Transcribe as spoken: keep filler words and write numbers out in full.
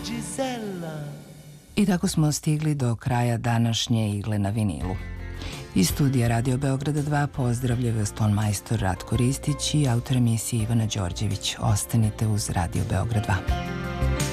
I tako smo stigli do kraja današnje Igle na vinilu. Iz studija Radio Beograda dva pozdravljaju vas tonmajstor Ratko Ristić i autor emisije Ivana Đorđević. Ostanite uz Radio Beograd dva.